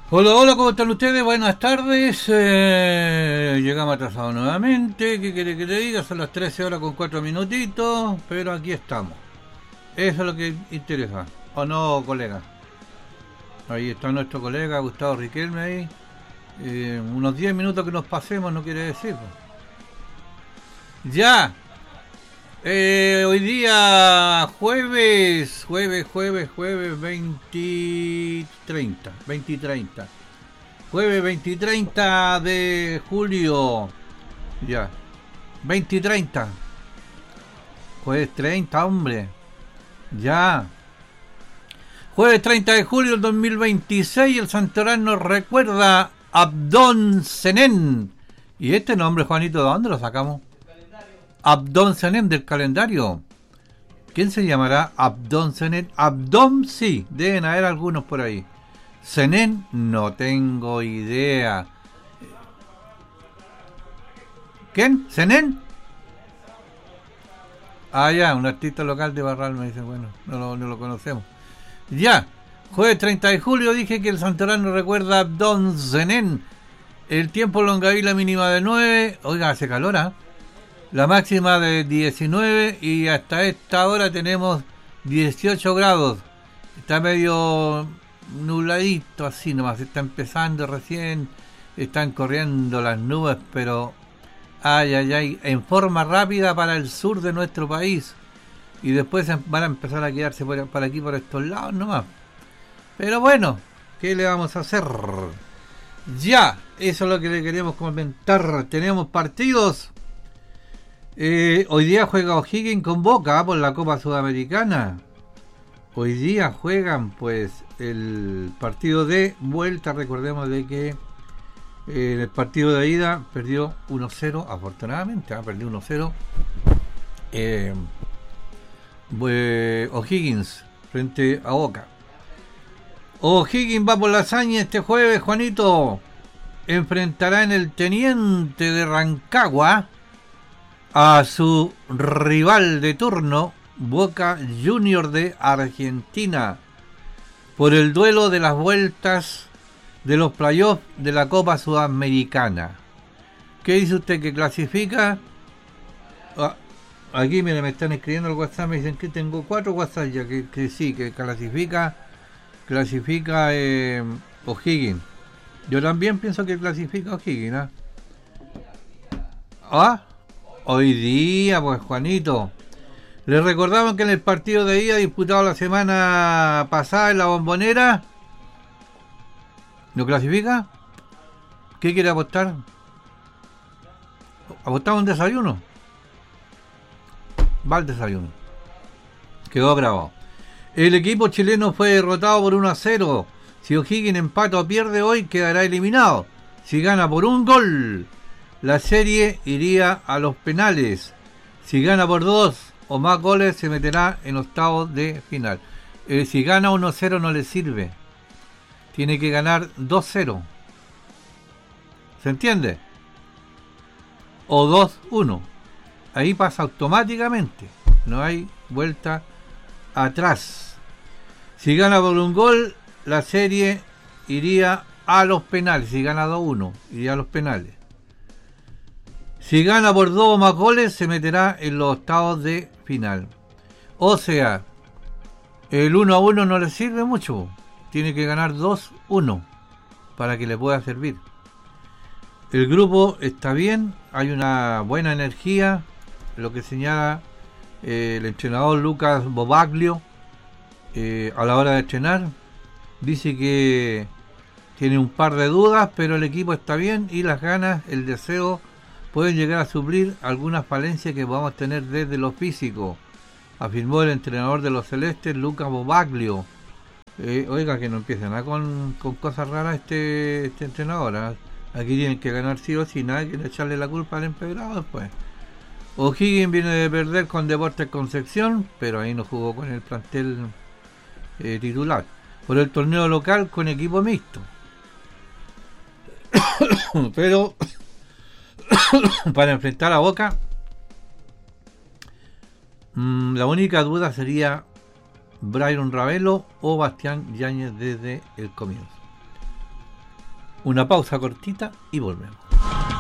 Hola, hola, ¿cómo están ustedes? Buenas tardes. Llegamos atrasados nuevamente. ¿Qué quiere que le diga? Son las 13 horas con 4 minutitos, pero aquí estamos. Eso es lo que interesa. ¿O no, colega? Ahí está nuestro colega Gustavo Riquelme ahí. Unos 10 minutos que nos pasemos no quiere decir. Ya. Hoy día jueves 20 30. Jueves 20 30 de julio. Ya. 20 30. Jueves 30, hombre. Ya. Jueves 30 de julio del 2026. El santoral nos recuerda Abdón Senén. ¿Y este nombre, Juanito, de dónde lo sacamos? Abdón Senén, del calendario. ¿Quién se llamará Abdón Senén? Abdón sí, deben haber algunos por ahí. Senén, no tengo idea. ¿Quién? ¿Senén? Ah, ya, un artista local de Barral me dice, bueno, no lo conocemos. Ya, jueves 30 de julio dije que el santoral nos recuerda a Abdón Senén. El tiempo Longaví, la mínima de 9. Oiga, hace calor, ¿ah? La máxima de 19 y hasta esta hora tenemos 18 grados. Está medio nubladito así nomás, está empezando recién, están corriendo las nubes, pero ay, ay, ay, en forma rápida para el sur de nuestro país. Y después van a empezar a quedarse por aquí, por estos lados nomás. Pero bueno, ¿qué le vamos a hacer? Ya, eso es lo que le queremos comentar. Tenemos partidos. Hoy día juega O'Higgins con Boca por la Copa Sudamericana. Hoy día juegan pues el partido de vuelta. Recordemos de que en el partido de ida perdió 1-0, afortunadamente, perdió 1-0 O'Higgins frente a Boca. O'Higgins va por la hazaña este jueves, Juanito. Enfrentará en el Teniente de Rancagua a su rival de turno, Boca Juniors de Argentina, por el duelo de las vueltas de los playoffs de la Copa Sudamericana. ¿Qué dice usted que clasifica? Aquí mire, me están escribiendo el WhatsApp, me dicen que tengo 4 WhatsApp ya que sí, que clasifica O'Higgins. Yo también pienso que clasifica O'Higgins, ¿ah? ¿Ah? Hoy día, pues, Juanito. Les recordamos que en el partido de ida disputado la semana pasada en la Bombonera, ¿no clasifica? ¿Qué quiere apostar? ¿Apostamos un desayuno? Va el desayuno. Quedó grabado. El equipo chileno fue derrotado por 1-0. Si O'Higgins empata o pierde hoy, quedará eliminado. Si gana por un gol, la serie iría a los penales. Si gana por 2 o más goles, se meterá en octavos de final. Si gana 1-0 no le sirve. Tiene que ganar 2-0. ¿Se entiende? O 2-1. Ahí pasa automáticamente. No hay vuelta atrás. Si gana por un gol, la serie iría a los penales. Si gana 2-1, iría a los penales. Si gana por 2 o más goles, se meterá en los octavos de final. O sea, el 1-1 no le sirve mucho. Tiene que ganar 2-1 para que le pueda servir. El grupo está bien, hay una buena energía, lo que señala el entrenador Lucas Bobaglio a la hora de entrenar. Dice que tiene un par de dudas, pero el equipo está bien y las ganas, el deseo pueden llegar a suplir algunas falencias que podamos tener desde lo físico, afirmó el entrenador de los celestes, Lucas Bobaglio. Oiga, que no empiecen con cosas raras este entrenador, ¿eh? Aquí tienen que ganar sí o sí, nada que echarle la culpa al empedrado después. O'Higgins viene de perder con Deportes Concepción, pero ahí no jugó con el plantel titular. Por el torneo local con equipo mixto. Pero para enfrentar a Boca, la única duda sería Byron Ravelo o Bastián Yáñez desde el comienzo. Una pausa cortita y volvemos.